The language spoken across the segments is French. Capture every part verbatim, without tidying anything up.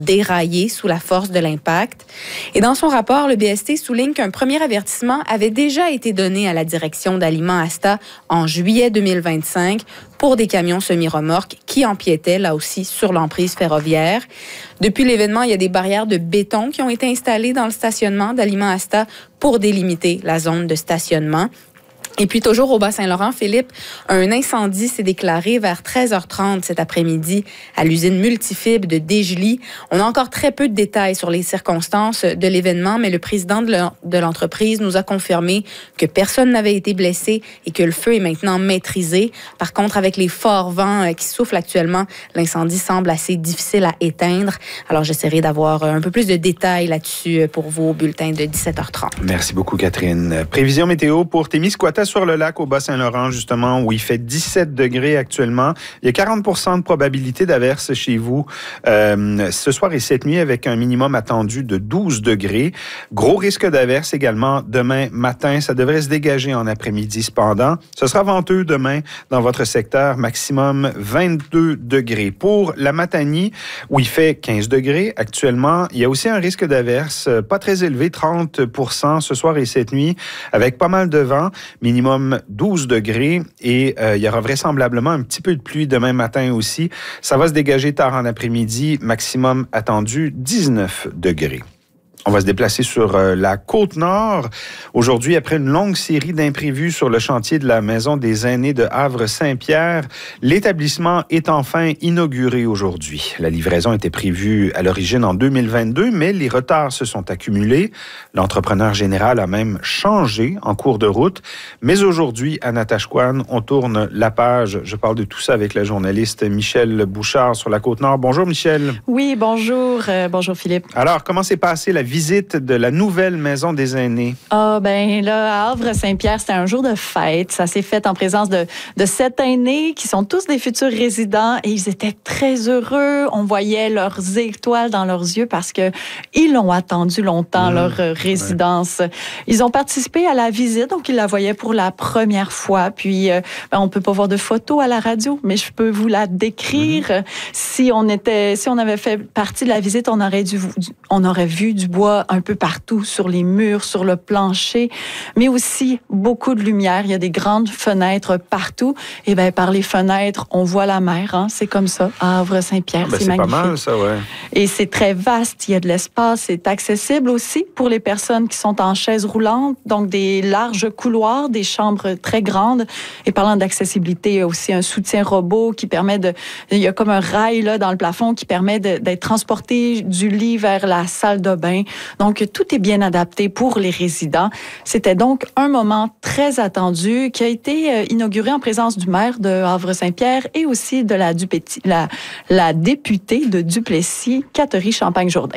déraillé sous la force de l'impact. Et dans son rapport, le B S T souligne qu'un premier avertissement avait déjà été donné à la direction d'Aliments Asta en juillet deux mille vingt-cinq pour des camions semi-remorques qui empiétaient là aussi sur l'emprise ferroviaire. Depuis l'événement, il y a des barrières de béton qui ont été installées dans le stationnement d'Aliments Asta pour délimiter la zone de stationnement. Et puis toujours au Bas-Saint-Laurent, Philippe, un incendie s'est déclaré vers treize heures trente cet après-midi à l'usine Multifibre de Desjely. On a encore très peu de détails sur les circonstances de l'événement, mais le président de l'entreprise nous a confirmé que personne n'avait été blessé et que le feu est maintenant maîtrisé. Par contre, avec les forts vents qui soufflent actuellement, l'incendie semble assez difficile à éteindre. Alors, j'essaierai d'avoir un peu plus de détails là-dessus pour vos bulletins de dix-sept heures trente. Merci beaucoup, Catherine. Prévision météo pour Témiscouata sur le lac au Bas-Saint-Laurent, justement, où il fait dix-sept degrés actuellement. Il y a quarante pour cent de probabilité d'averse chez vous euh, ce soir et cette nuit avec un minimum attendu de douze degrés. Gros risque d'averse également demain matin. Ça devrait se dégager en après-midi cependant. Ce sera venteux demain dans votre secteur, maximum vingt-deux degrés. Pour la Matanie, où il fait quinze degrés actuellement, il y a aussi un risque d'averse pas très élevé, trente pour cent ce soir et cette nuit, avec pas mal de vent. Minimum douze degrés et euh, il y aura vraisemblablement un petit peu de pluie demain matin aussi. Ça va se dégager tard en après-midi, maximum attendu dix-neuf degrés. On va se déplacer sur euh, la Côte-Nord. Aujourd'hui, après une longue série d'imprévus sur le chantier de la Maison des aînés de Havre-Saint-Pierre, l'établissement est enfin inauguré aujourd'hui. La livraison était prévue à l'origine en deux mille vingt-deux, mais les retards se sont accumulés. L'entrepreneur général a même changé en cours de route. Mais aujourd'hui, à Natashquan, on tourne la page. Je parle de tout ça avec la journaliste Michèle Bouchard sur la Côte-Nord. Bonjour, Michèle. Oui, bonjour. Euh, bonjour, Philippe. Alors, comment s'est passée la visite de la nouvelle Maison des aînés? Ah, oh, ben là, à Havre-Saint-Pierre, c'était un jour de fête. Ça s'est fait en présence de, de sept aînés qui sont tous des futurs résidents et ils étaient très heureux. On voyait leurs étoiles dans leurs yeux parce que ils l'ont attendu longtemps, mmh, leur résidence. Ouais. Ils ont participé à la visite, donc ils la voyaient pour la première fois. Puis, euh, ben, on peut pas voir de photos à la radio, mais je peux vous la décrire. Mmh. Si on était, si on avait fait partie de la visite, on aurait dû, on aurait vu du bois un peu partout, sur les murs, sur le plancher, mais aussi beaucoup de lumière. Il y a des grandes fenêtres partout. Et bien, par les fenêtres, on voit la mer. Hein? C'est comme ça, à Havre-Saint-Pierre. Ah ben, c'est c'est magnifique. Pas mal, ça, ouais. Et c'est très vaste. Il y a de l'espace. C'est accessible aussi pour les personnes qui sont en chaise roulante. Donc, des larges couloirs, des chambres très grandes. Et parlant d'accessibilité, il y a aussi un soutien robot qui permet de... Il y a comme un rail là, dans le plafond qui permet de, d'être transporté du lit vers la salle de bain. Donc, tout est bien adapté pour les résidents. C'était donc un moment très attendu qui a été inauguré en présence du maire de Havre-Saint-Pierre et aussi de la, Dupéti, la, la députée de Duplessis, Catherine Champagne-Jourdain.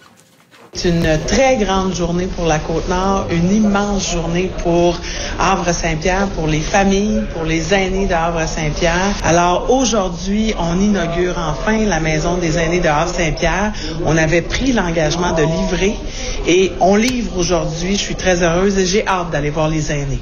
C'est une très grande journée pour la Côte-Nord, une immense journée pour Havre-Saint-Pierre, pour les familles, pour les aînés de Havre-Saint-Pierre. Alors aujourd'hui, on inaugure enfin la Maison des aînés de Havre-Saint-Pierre. On avait pris l'engagement de livrer et on livre aujourd'hui. Je suis très heureuse et j'ai hâte d'aller voir les aînés.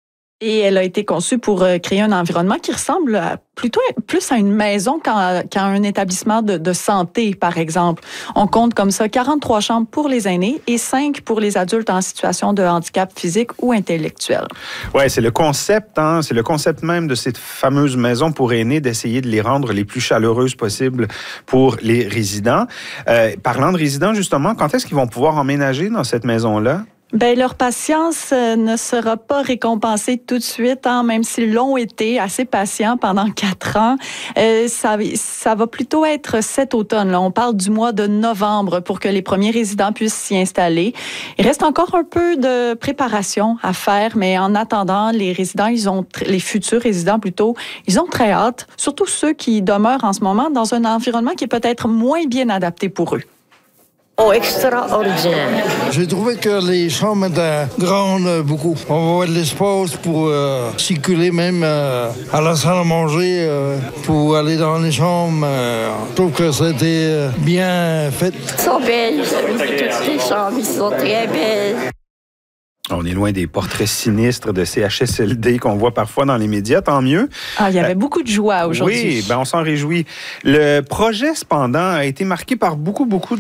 Et elle a été conçue pour créer un environnement qui ressemble à, plutôt plus à une maison qu'à, qu'à un établissement de, de santé, par exemple. On compte comme ça quarante-trois chambres pour les aînés et cinq pour les adultes en situation de handicap physique ou intellectuel. Oui, c'est le concept, hein, c'est le concept même de cette fameuse maison pour aînés, d'essayer de les rendre les plus chaleureuses possibles pour les résidents. Euh, parlant de résidents, justement, quand est-ce qu'ils vont pouvoir emménager dans cette maison-là? Ben leur patience euh, ne sera pas récompensée tout de suite, hein, même s'ils l'ont été assez patients pendant quatre ans. Euh, ça, ça va plutôt être cet automne. Là. On parle du mois de novembre pour que les premiers résidents puissent s'y installer. Il reste encore un peu de préparation à faire, mais en attendant, les résidents, ils ont les futurs résidents plutôt, ils ont très hâte, surtout ceux qui demeurent en ce moment dans un environnement qui est peut-être moins bien adapté pour eux. Oh, extraordinaire. J'ai trouvé que les chambres étaient grandes beaucoup. On va avoir de l'espace pour euh, circuler même euh, à la salle à manger, euh, pour aller dans les chambres. Euh, je trouve que c'était bien fait. Ils sont belles. Toutes les chambres, ils sont très belles. On est loin des portraits sinistres de C H S L D qu'on voit parfois dans les médias, tant mieux. Ah, il y avait euh, beaucoup de joie aujourd'hui. Oui, ben on s'en réjouit. Le projet, cependant, a été marqué par beaucoup, beaucoup